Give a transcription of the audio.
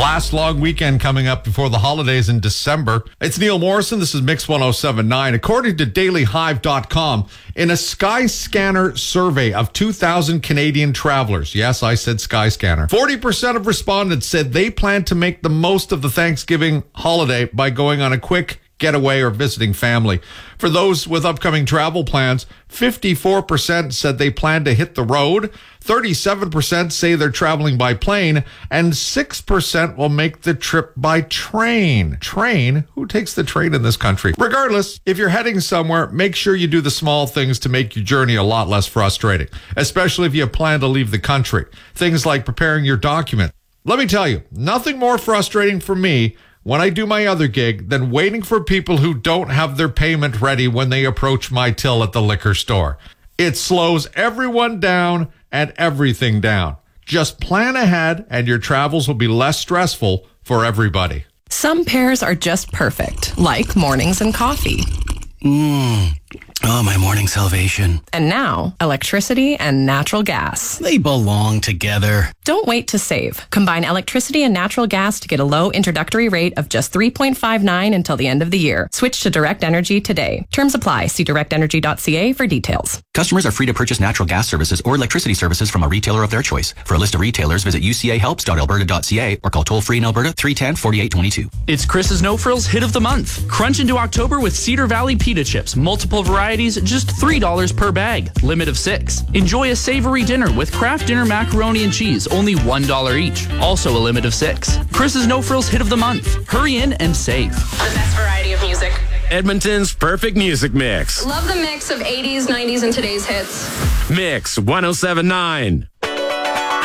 Last long weekend coming up before the holidays in December. It's Neil Morrison. This is Mix 1079. According to dailyhive.com, in a Skyscanner survey of 2,000 Canadian travelers, yes, I said Skyscanner, 40% of respondents said they plan to make the most of the Thanksgiving holiday by going on a quick getaway or visiting family. For those with upcoming travel plans, 54% said they plan to hit the road, 37% say they're traveling by plane, and 6% will make the trip by train. Train? Who takes the train in this country? Regardless, if you're heading somewhere, make sure you do the small things to make your journey a lot less frustrating, especially if you plan to leave the country. Things like preparing your document. Let me tell you, nothing more frustrating for me when I do my other gig than waiting for people who don't have their payment ready when they approach my till at the liquor store. It slows everyone down and everything down. Just plan ahead and your travels will be less stressful for everybody. Some pairs are just perfect, like mornings and coffee. Oh, my morning salvation. And now, electricity and natural gas. They belong together. Don't wait to save. Combine electricity and natural gas to get a low introductory rate of just $3.59 until the end of the year. Switch to Direct Energy today. Terms apply. See directenergy.ca for details. Customers are free to purchase natural gas services or electricity services from a retailer of their choice. For a list of retailers, visit ucahelps.alberta.ca or call toll-free in Alberta 310-4822. It's Chris's No Frills Hit of the Month. Crunch into October with Cedar Valley Pita Chips. Multiple varieties, just $3 per bag. Limit of 6. Enjoy a savory dinner with Kraft Dinner Macaroni and Cheese, only $1 each. Also a limit of 6. Chris's No Frills Hit of the Month. Hurry in and save. The best variety of music. Edmonton's perfect music mix. Love the mix of 80s, 90s, and today's hits. Mix 1079.